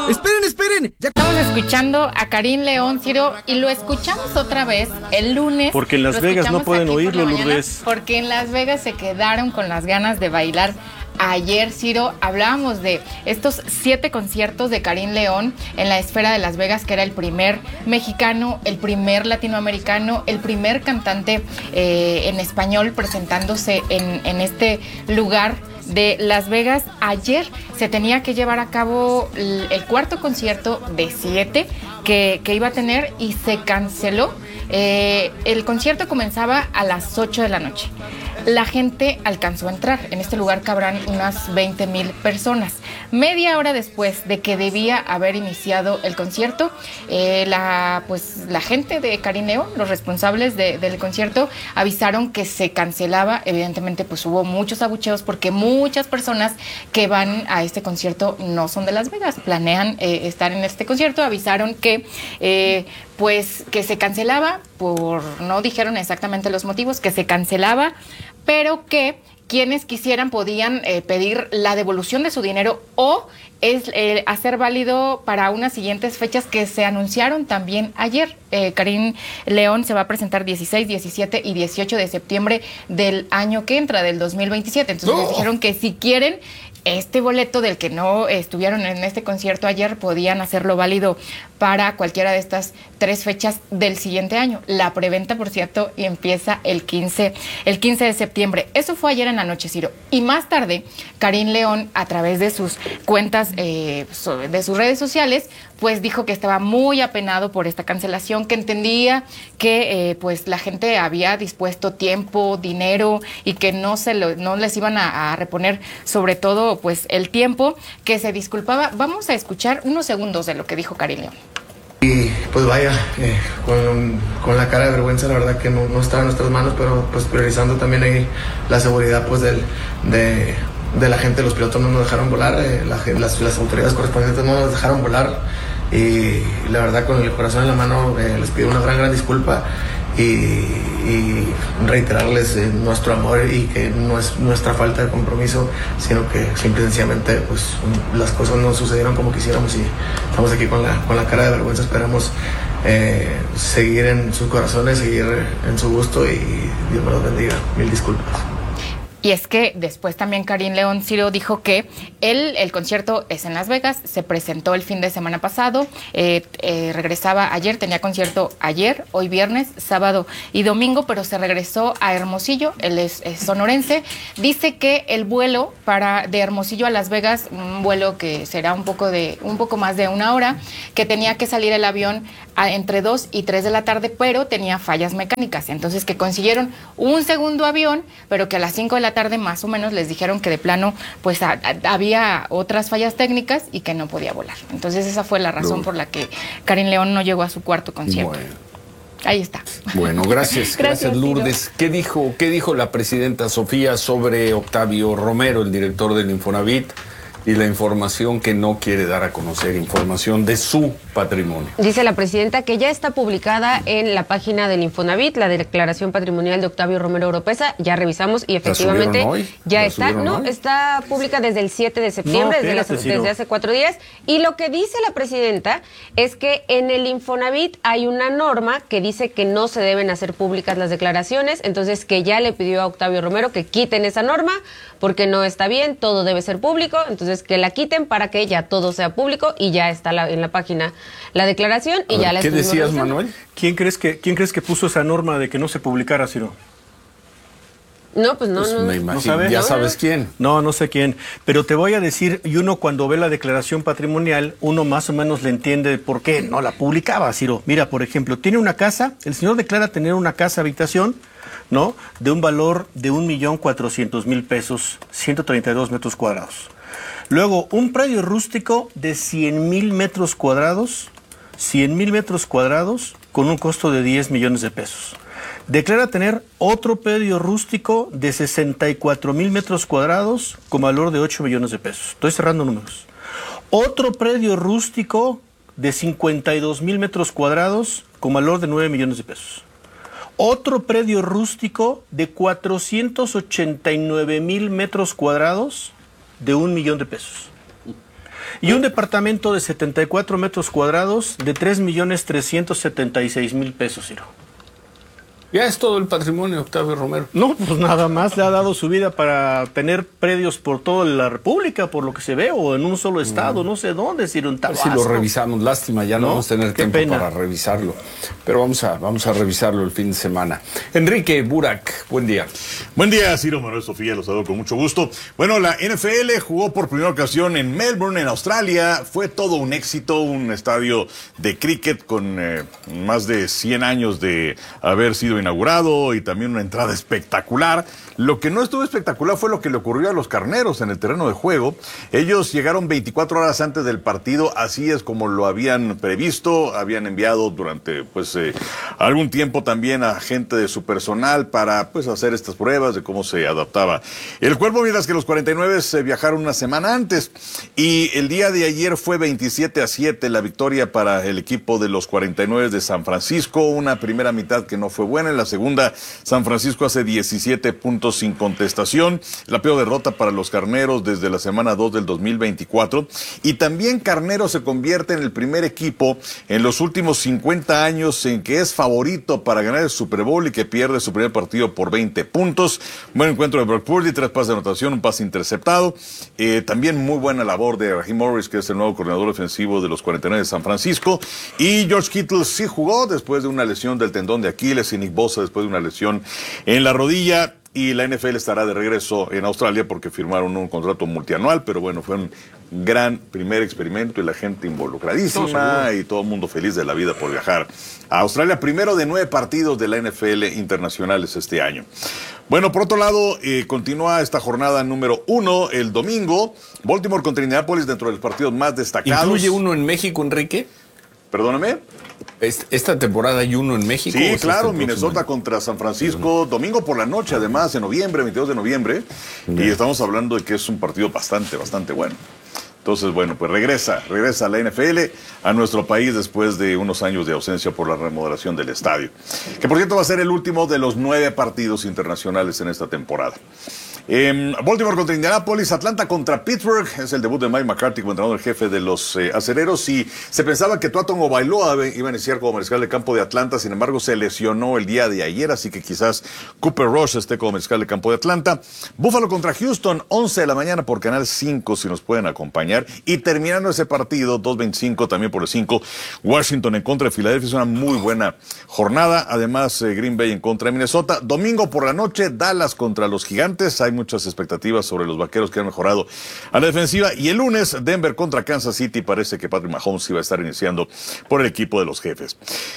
¡Esperen! Ya... Estamos escuchando a Karim León, Ciro, y lo escuchamos otra vez el lunes. Porque en Las Vegas no pueden oírlo, Lourdes. Porque en Las Vegas se quedaron con las ganas de bailar. Ayer, Ciro, hablábamos de estos 7 conciertos de Karim León en la esfera de Las Vegas, que era el primer mexicano, el primer latinoamericano, el primer cantante en español presentándose en este lugar de Las Vegas. Ayer se tenía que llevar a cabo el cuarto concierto de 7 que iba a tener y se canceló. El concierto comenzaba a las 8 de la noche. La gente alcanzó a entrar. En este lugar cabrán unas 20,000 personas. Media hora después de que debía haber iniciado el concierto, la gente de Karim León, los responsables del concierto, avisaron que se cancelaba. Evidentemente, pues hubo muchos abucheos porque muchas personas que van a este concierto no son de Las Vegas, planean estar en este concierto. Avisaron que que se cancelaba, no dijeron exactamente los motivos, que se cancelaba, pero que quienes quisieran podían pedir la devolución de su dinero o hacer válido para unas siguientes fechas que se anunciaron también ayer. Karim León se va a presentar 16, 17 y 18 de septiembre del año que entra, del 2027. Entonces les dijeron que si quieren este boleto del que no estuvieron en este concierto ayer, podían hacerlo válido para cualquiera de estas 3 fechas del siguiente año. La preventa, por cierto, empieza el 15 de septiembre. Eso fue ayer en la noche, Ciro. Y más tarde, Karim León, a través de sus cuentas, de sus redes sociales, pues dijo que estaba muy apenado por esta cancelación, que entendía que pues la gente había dispuesto tiempo, dinero y que no les iban a reponer, sobre todo pues el tiempo, que se disculpaba. Vamos a escuchar unos segundos de lo que dijo Karim León. Y pues vaya, con la cara de vergüenza, la verdad que no estaba en nuestras manos, pero pues priorizando también ahí la seguridad pues de la gente. Los pilotos no nos dejaron volar, las autoridades correspondientes no nos dejaron volar, y la verdad con el corazón en la mano les pido una gran disculpa y reiterarles nuestro amor, y que no es nuestra falta de compromiso, sino que simple y sencillamente pues las cosas no sucedieron como quisiéramos, y estamos aquí con la cara de vergüenza. Esperamos seguir en sus corazones, seguir en su gusto, y Dios me los bendiga. Mil disculpas. Y es que después también Karim León, Ciro, dijo que el concierto es en Las Vegas, se presentó el fin de semana pasado, regresaba ayer, tenía concierto ayer, hoy viernes, sábado y domingo, pero se regresó a Hermosillo. Él es sonorense. Dice que el vuelo de Hermosillo a Las Vegas, un vuelo que será un poco más de 1 hora, que tenía que salir el avión entre 2 y 3 de la tarde, pero tenía fallas mecánicas. Entonces que consiguieron un segundo avión, pero que a las 5 de la tarde más o menos les dijeron que de plano pues había otras fallas técnicas y que no podía volar. Entonces esa fue la razón por la que Karim León no llegó a su cuarto concierto. Bueno. Ahí está. Bueno, gracias Lourdes. ¿Qué dijo la presidenta Sofía sobre Octavio Romero, el director del Infonavit, y la información que no quiere dar a conocer, información de su patrimonio? Dice la presidenta que ya está publicada en la página del Infonavit la declaración patrimonial de Octavio Romero Oropeza. Ya revisamos y efectivamente ya está. No, está pública desde el 7 de septiembre, desde hace 4 días. Y lo que dice la presidenta es que en el Infonavit hay una norma que dice que no se deben hacer públicas las declaraciones, entonces que ya le pidió a Octavio Romero que quiten esa norma porque no está bien, todo debe ser público. Entonces que la quiten para que ya todo sea público, y ya está en la página la declaración y ya la ¿Qué decías, Manuel? ¿Quién crees que puso esa norma de que no se publicara, Ciro? No, pues no. Me imagino. ¿No sabes? ¿Ya sabes quién? No sé quién. Pero te voy a decir, y uno cuando ve la declaración patrimonial, uno más o menos le entiende por qué no la publicaba, Ciro. Mira, por ejemplo, tiene una casa, el señor declara tener una casa habitación, ¿no?, de un valor de 1,400,000 pesos, 132 metros cuadrados. Luego, un predio rústico de 100,000 metros cuadrados, 100,000 metros cuadrados, con un costo de 10 millones de pesos. Declara tener otro predio rústico de 64,000 metros cuadrados, con valor de 8 millones de pesos. Estoy cerrando números. Otro predio rústico de 52,000 metros cuadrados, con valor de 9 millones de pesos. Otro predio rústico de 489,000 metros cuadrados, de 1 millón de pesos. Y un departamento de 74 metros cuadrados de 3,376,000 pesos, Ciro. ¿Ya es todo el patrimonio, Octavio Romero? No, pues nada más le ha dado su vida para tener predios por toda la República, por lo que se ve, o en un solo estado, no sé dónde, Ciro, un Tabasco. Si lo revisamos, lástima, ya no vamos a tener tiempo para revisarlo. Pero vamos a revisarlo el fin de semana. Enrique Burak, buen día. Buen día, Ciro, Manuel, Sofía, los saludo con mucho gusto. Bueno, la NFL jugó por primera ocasión en Melbourne, en Australia. Fue todo un éxito, un estadio de cricket con más de 100 años de haber sido inaugurado y también una entrada espectacular. Lo que no estuvo espectacular fue lo que le ocurrió a los carneros en el terreno de juego. Ellos llegaron 24 horas antes del partido, así es como lo habían previsto. Habían enviado durante algún tiempo también a gente de su personal para hacer estas pruebas de cómo se adaptaba el cuerpo, mientras que los 49 se viajaron una semana antes. Y el día de ayer fue 27-7 la victoria para el equipo de los 49 de San Francisco. Una primera mitad que no fue buena. En la segunda, San Francisco hace 17 puntos sin contestación. La peor derrota para los carneros desde la semana 2 del 2024. Y también Carneros se convierte en el primer equipo en los últimos 50 años en que es favorito para ganar el Super Bowl y que pierde su primer partido por 20 puntos. Buen encuentro de Brock Purdy, 3 pases de anotación, un pase interceptado. También muy buena labor de Raheem Morris, que es el nuevo coordinador ofensivo de los 49 de San Francisco. Y George Kittle sí jugó después de una lesión del tendón de Aquiles y Nick Bosa después de una lesión en la rodilla. Y la NFL estará de regreso en Australia porque firmaron un contrato multianual, pero bueno, fue un gran primer experimento y la gente involucradísima y todo el mundo feliz de la vida por viajar a Australia. Primero de 9 partidos de la NFL internacionales este año. Bueno, por otro lado, continúa esta jornada número 1 el domingo. Baltimore contra Indianapolis dentro de los partidos más destacados. ¿Incluye uno en México, Enrique? Perdóname. ¿Esta temporada hay uno en México? Sí, claro, Minnesota contra San Francisco, domingo por la noche, además, en noviembre, 22 de noviembre. Y estamos hablando de que es un partido bastante bueno. Entonces, bueno, pues regresa la NFL a nuestro país después de unos años de ausencia por la remodelación del estadio. Que por cierto va a ser el último de los 9 partidos internacionales en esta temporada. Baltimore contra Indianapolis, Atlanta contra Pittsburgh, es el debut de Mike McCarthy como entrenador jefe de los acereros, y se pensaba que Tua Tagovailoa iba a iniciar como mariscal de campo de Atlanta, sin embargo se lesionó el día de ayer, así que quizás Cooper Rush esté como mariscal de campo de Atlanta. Buffalo contra Houston, 11 de la mañana por Canal 5 si nos pueden acompañar, y terminando ese partido, 2:25 también por el 5, Washington en contra de Filadelfia, es una muy buena jornada, además Green Bay en contra de Minnesota. Domingo por la noche, Dallas contra los Gigantes, hay muchas expectativas sobre los vaqueros que han mejorado a la defensiva. Y el lunes, Denver contra Kansas City. Parece que Patrick Mahomes iba a estar iniciando por el equipo de los Jefes.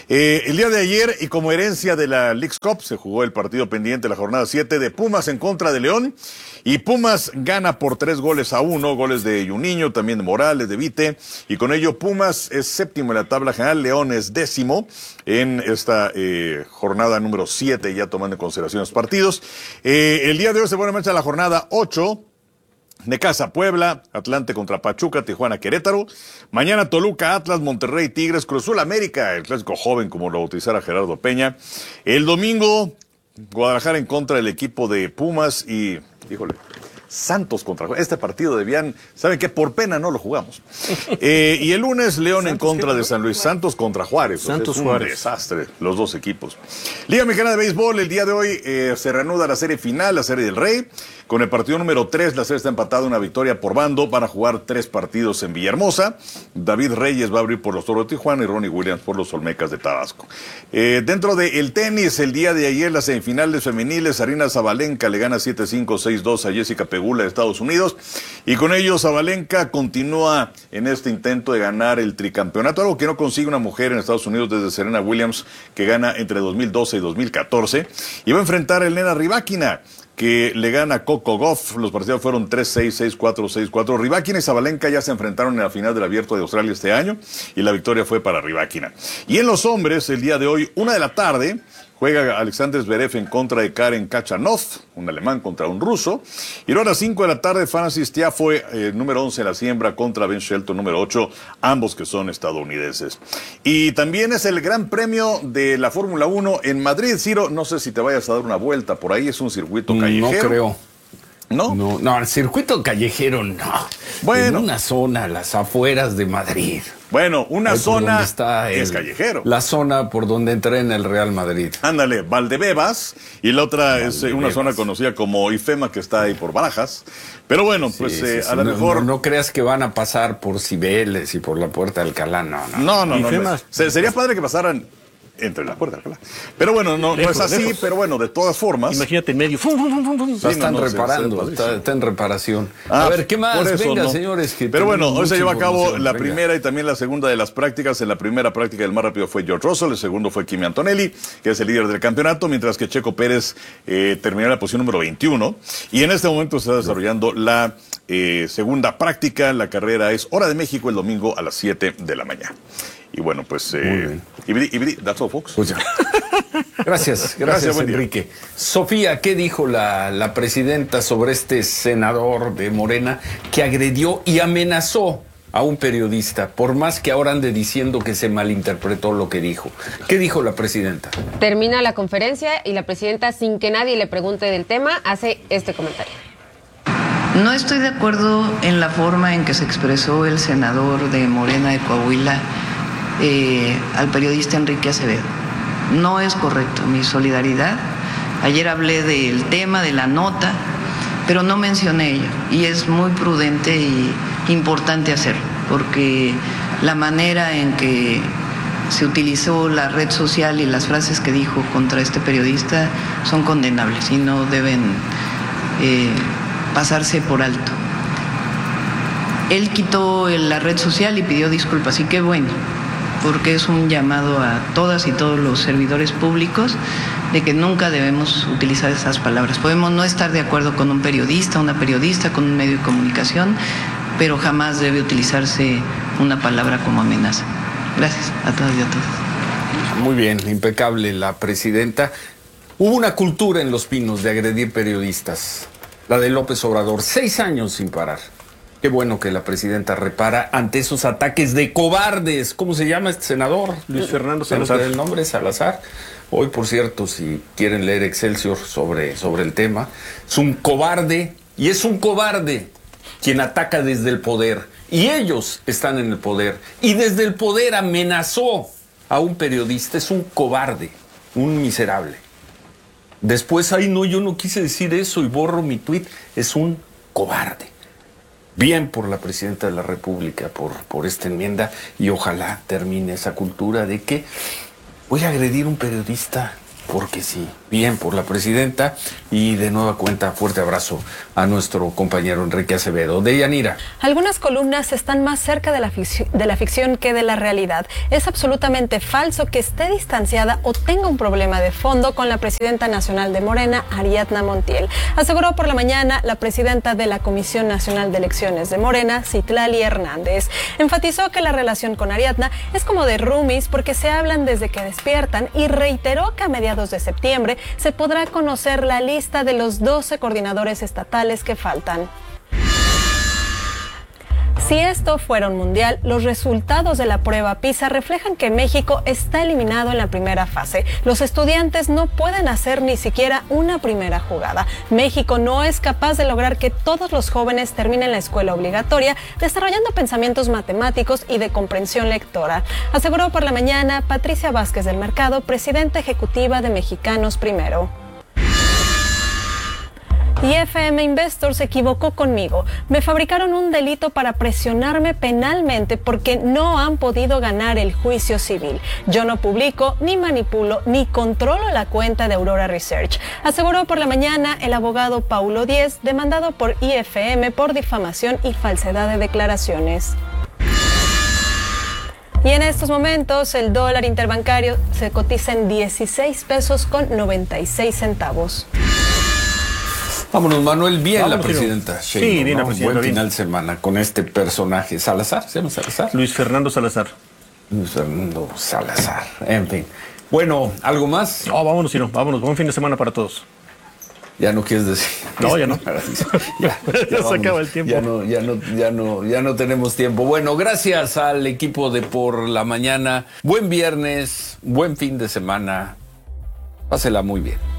El día de ayer, y como herencia de la Leagues Cup, se jugó el partido pendiente, la jornada 7 de Pumas en contra de León. Y Pumas gana por 3-1, goles de Juninho, también de Morales, de Vite. Y con ello, Pumas es séptimo en la tabla general, León es 10º en esta jornada número 7, ya tomando en consideración los partidos. El día de hoy se pone en marcha la jornada 8. Necaxa Puebla, Atlante contra Pachuca, Tijuana Querétaro. Mañana Toluca, Atlas, Monterrey, Tigres, Cruz Azul América, el clásico joven como lo bautizara Gerardo Peña. El domingo, Guadalajara en contra del equipo de Pumas y, Santos contra Juárez. Este partido debían, ¿saben qué? Por pena no lo jugamos. Y el lunes, León en contra de San Luis. Santos contra Juárez. Santos es un Juárez. desastre, los dos equipos. Liga Mexicana de Béisbol, el día de hoy se reanuda la serie final, la serie del Rey. Con el partido número 3, la serie está empatada, una victoria por bando. Van a jugar 3 partidos en Villahermosa. David Reyes va a abrir por los Toros de Tijuana y Ronnie Williams por los Olmecas de Tabasco. Dentro del tenis, el día de ayer, las semifinales femeniles, Aryna Sabalenka le gana 7-5, 6-2 a Jessica Pegula de Estados Unidos. Y con ello, Sabalenka continúa en este intento de ganar el tricampeonato, algo que no consigue una mujer en Estados Unidos desde Serena Williams, que gana entre 2012 y 2014. Y va a enfrentar a Elena Rybakina, que le gana a Coco Gauff. Los partidos fueron 3-6, 6-4, 6-4. Rybakina y Sabalenka ya se enfrentaron en la final del Abierto de Australia este año y la victoria fue para Rybakina. Y en los hombres, el día de hoy, 1:00 p.m, juega Alexander Zverev en contra de Karen Khachanov, un alemán contra un ruso. Y luego a las 5:00 p.m, Francis Tiafoe, número 11 en la siembra, contra Ben Shelton, número 8, ambos que son estadounidenses. Y también es el Gran Premio de la Fórmula 1 en Madrid. Ciro, no sé si te vayas a dar una vuelta por ahí, es un circuito callejero. No creo. ¿No? No, el circuito callejero no. Bueno. En una zona, las afueras de Madrid. Bueno, una zona es el, callejero. La zona por donde entré en el Real Madrid. Ándale, Valdebebas, y la otra es una zona conocida como Ifema, que está ahí por Barajas. Pero bueno, pues a lo mejor... No creas que van a pasar por Cibeles y por la Puerta de Alcalá, no. Sería padre que pasaran entre la Puerta de Alcalá. Pero bueno, no es así, lejos. Pero bueno, de todas formas... Imagínate en medio. Están reparando, está en reparación. A ver, ¿qué más? Venga, señores. Pero bueno, hoy se llevó a cabo la primera y también la segunda de las prácticas. En la primera práctica el más rápido fue George Russell, el segundo fue Kimi Antonelli, que es el líder del campeonato, mientras que Checo Pérez terminó en la posición número 21. Y en este momento se está desarrollando la segunda práctica. La carrera es Hora de México el domingo a las 7 de la mañana. Y bueno, pues, that's all, folks. Pues gracias, Enrique. Sofía, ¿qué dijo la presidenta sobre este senador de Morena que agredió y amenazó a un periodista, por más que ahora ande diciendo que se malinterpretó lo que dijo? ¿Qué dijo la presidenta? Termina la conferencia y la presidenta, sin que nadie le pregunte del tema, hace este comentario. No estoy de acuerdo en la forma en que se expresó el senador de Morena de Coahuila al periodista Enrique Acevedo. No es correcto. Mi solidaridad. Ayer hablé del tema, de la nota, pero no mencioné ello. Y es muy prudente y importante hacerlo, porque la manera en que se utilizó la red social y las frases que dijo contra este periodista son condenables y no deben pasarse por alto. Él quitó la red social y pidió disculpas, y qué bueno, porque es un llamado a todas y todos los servidores públicos de que nunca debemos utilizar esas palabras. Podemos no estar de acuerdo con un periodista, una periodista, con un medio de comunicación, pero jamás debe utilizarse una palabra como amenaza. Gracias a todas y a todos. Muy bien, impecable la presidenta. Hubo una cultura en Los Pinos de agredir periodistas, la de López Obrador, 6 años sin parar. Qué bueno que la presidenta repara ante esos ataques de cobardes. ¿Cómo se llama este senador? Luis Fernando Salazar. El nombre es Salazar. Hoy, por cierto, si quieren leer Excelsior sobre el tema, es un cobarde, y es un cobarde quien ataca desde el poder. Y ellos están en el poder. Y desde el poder amenazó a un periodista. Es un cobarde, un miserable. Después, yo no quise decir eso y borro mi tuit. Es un cobarde. Bien por la presidenta de la República, por esta enmienda, y ojalá termine esa cultura de que voy a agredir a un periodista porque sí. Bien por la presidenta, y de nueva cuenta, fuerte abrazo a nuestro compañero Enrique Acevedo. Deyanira. Algunas columnas están más cerca de la ficción que de la realidad. Es absolutamente falso que esté distanciada o tenga un problema de fondo con la presidenta nacional de Morena, Ariadna Montiel. Aseguró por la mañana la presidenta de la Comisión Nacional de Elecciones de Morena, Citlali Hernández. Enfatizó que la relación con Ariadna es como de roomies porque se hablan desde que despiertan, y reiteró que a mediados de septiembre se podrá conocer la lista de los 12 coordinadores estatales que faltan. Si esto fuera un mundial, los resultados de la prueba PISA reflejan que México está eliminado en la primera fase. Los estudiantes no pueden hacer ni siquiera una primera jugada. México no es capaz de lograr que todos los jóvenes terminen la escuela obligatoria, desarrollando pensamientos matemáticos y de comprensión lectora, aseguró por la mañana Patricia Vázquez del Mercado, presidenta ejecutiva de Mexicanos Primero. Y FM Investor se equivocó conmigo. Me fabricaron un delito para presionarme penalmente porque no han podido ganar el juicio civil. Yo no publico, ni manipulo, ni controlo la cuenta de Aurora Research, aseguró por la mañana el abogado Paulo Díez, demandado por IFM por difamación y falsedad de declaraciones. Y en estos momentos el dólar interbancario se cotiza en 16 pesos con 96 centavos. Vámonos, Manuel. Bien la presidenta Sheinbaum. Sí, bien la presidenta. Buen final de semana con este personaje. ¿Salazar? ¿Se llama Salazar? Luis Fernando Salazar. Luis Fernando Salazar. En fin. Bueno, ¿algo más? No, vámonos, Ciro. Vámonos. Buen fin de semana para todos. Ya no quieres decir. No, ya no. ya se acaba el tiempo. Ya no tenemos tiempo. Bueno, gracias al equipo de Por la Mañana. Buen viernes, buen fin de semana. Pásela muy bien.